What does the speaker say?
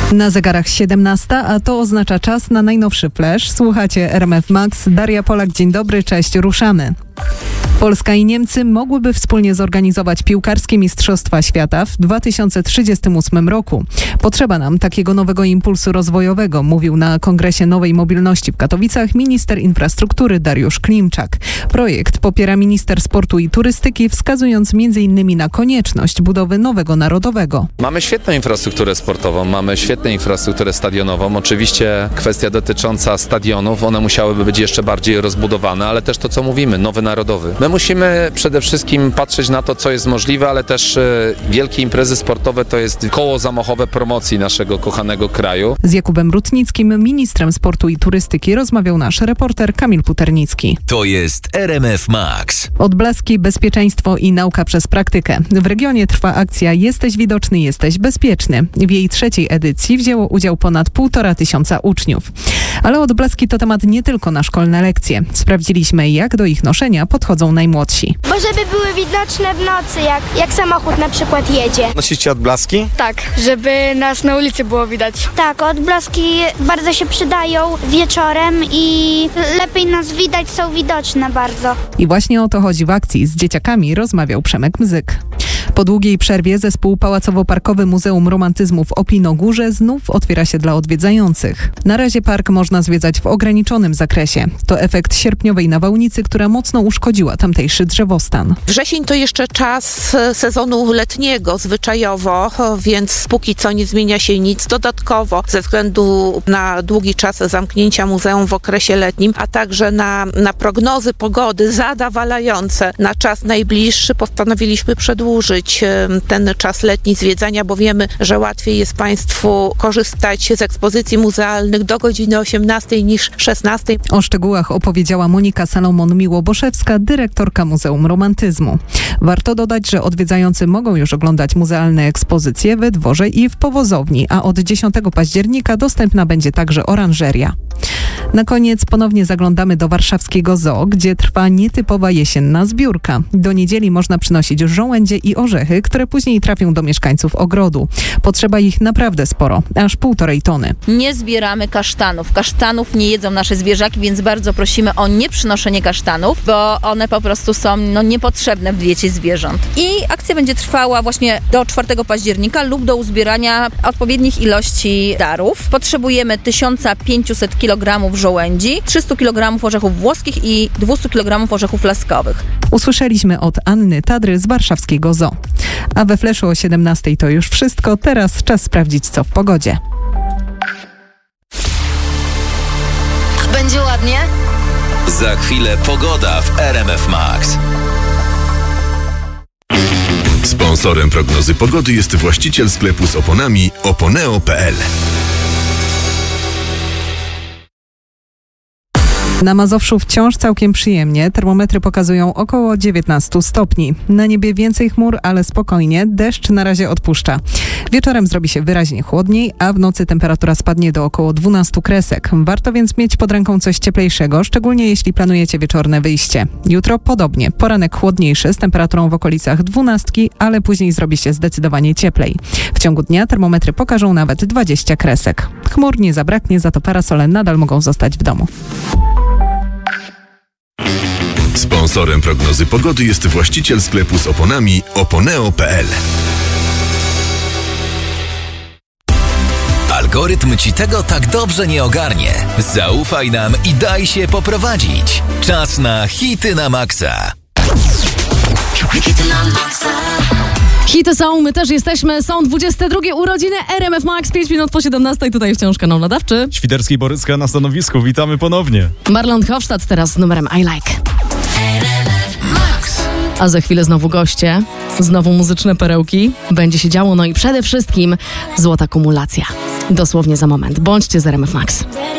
Na zegarach 17, a to oznacza czas na najnowszy flash. Słuchacie RMF Max. Daria Polak, dzień dobry, cześć, ruszamy. Polska i Niemcy mogłyby wspólnie zorganizować piłkarskie Mistrzostwa Świata w 2038 roku. Potrzeba nam takiego nowego impulsu rozwojowego, mówił na Kongresie Nowej Mobilności w Katowicach minister infrastruktury Dariusz Klimczak. Projekt popiera minister sportu i turystyki, wskazując m.in. na konieczność budowy nowego narodowego. Mamy świetną infrastrukturę sportową, mamy świetną infrastrukturę stadionową. Oczywiście kwestia dotycząca stadionów, one musiałyby być jeszcze bardziej rozbudowane, ale też to, co mówimy, nowy narodowy. My musimy przede wszystkim patrzeć na to, co jest możliwe, ale też wielkie imprezy sportowe to jest koło zamachowe promocji naszego kochanego kraju. Z Jakubem Rutnickim, ministrem sportu i turystyki, rozmawiał nasz reporter Kamil Puternicki. To jest RMF Max. Odblaski, bezpieczeństwo i nauka przez praktykę. W regionie trwa akcja Jesteś widoczny, jesteś bezpieczny. W jej trzeciej edycji wzięło udział ponad 1500 uczniów. Ale odblaski to temat nie tylko na szkolne lekcje. Sprawdziliśmy, jak do ich noszenia podchodzą najmłodsi. Bo żeby były widoczne w nocy, jak samochód na przykład jedzie. Nosicie odblaski? Tak, żeby nas na ulicy było widać. Tak, odblaski bardzo się przydają wieczorem i lepiej nas widać, są widoczne bardzo. I właśnie o to chodzi w akcji. Z dzieciakami rozmawiał Przemek Mzyk. Po długiej przerwie zespół Pałacowo-Parkowy Muzeum Romantyzmu w Opinogórze znów otwiera się dla odwiedzających. Na razie park można zwiedzać w ograniczonym zakresie. To efekt sierpniowej nawałnicy, która mocno uszkodziła tamtejszy drzewostan. Wrzesień to jeszcze czas sezonu letniego zwyczajowo, więc póki co nie zmienia się nic. Dodatkowo ze względu na długi czas zamknięcia muzeum w okresie letnim, a także na prognozy pogody zadawalające na czas najbliższy, postanowiliśmy przedłużyć ten czas letni zwiedzania, bo wiemy, że łatwiej jest Państwu korzystać z ekspozycji muzealnych do godziny 18 niż 16. O szczegółach opowiedziała Monika Salomon-Miłoboszewska, dyrektorka Muzeum Romantyzmu. Warto dodać, że odwiedzający mogą już oglądać muzealne ekspozycje we dworze i w Powozowni, a od 10 października dostępna będzie także oranżeria. Na koniec ponownie zaglądamy do warszawskiego zoo, gdzie trwa nietypowa jesienna zbiórka. Do niedzieli można przynosić żołędzie i orzechy, które później trafią do mieszkańców ogrodu. Potrzeba ich naprawdę sporo, aż 1,5 tony. Nie zbieramy kasztanów. Kasztanów nie jedzą nasze zwierzaki, więc bardzo prosimy o nieprzynoszenie kasztanów, bo one po prostu są niepotrzebne w diecie zwierząt. I akcja będzie trwała właśnie do 4 października lub do uzbierania odpowiednich ilości darów. Potrzebujemy 1500 kg żołędzi, 300 kg orzechów włoskich i 200 kg orzechów laskowych. Usłyszeliśmy od Anny Tadry z warszawskiego zoo. A we Fleszu o 17 to już wszystko. Teraz czas sprawdzić, co w pogodzie. Będzie ładnie? Za chwilę pogoda w RMF Max. Sponsorem prognozy pogody jest właściciel sklepu z oponami oponeo.pl. Na Mazowszu wciąż całkiem przyjemnie. Termometry pokazują około 19 stopni. Na niebie więcej chmur, ale spokojnie. Deszcz na razie odpuszcza. Wieczorem zrobi się wyraźnie chłodniej, a w nocy temperatura spadnie do około 12 kresek. Warto więc mieć pod ręką coś cieplejszego, szczególnie jeśli planujecie wieczorne wyjście. Jutro podobnie. Poranek chłodniejszy z temperaturą w okolicach 12, ale później zrobi się zdecydowanie cieplej. W ciągu dnia termometry pokażą nawet 20 kresek. Chmur nie zabraknie, za to parasole nadal mogą zostać w domu. Sponsorem prognozy pogody jest właściciel sklepu z oponami oponeo.pl. Algorytm ci tego tak dobrze nie ogarnie. Zaufaj nam i daj się poprowadzić. Czas na hity na maksa. Hity są, my też jesteśmy. Są 22 urodziny RMF Max, 5 minut po 17. Tutaj wciąż kanał nadawczy. Świderski i Borycka na stanowisku. Witamy ponownie. Marlon Hofstadt teraz z numerem I Like. A za chwilę znowu goście, znowu muzyczne perełki. Będzie się działo, no i przede wszystkim złota kumulacja. Dosłownie za moment. Bądźcie z RMF Max.